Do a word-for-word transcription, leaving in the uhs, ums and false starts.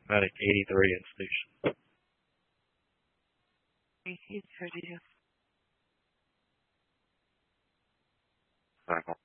Medic eighty-three in station. eighteen thirty. Back on.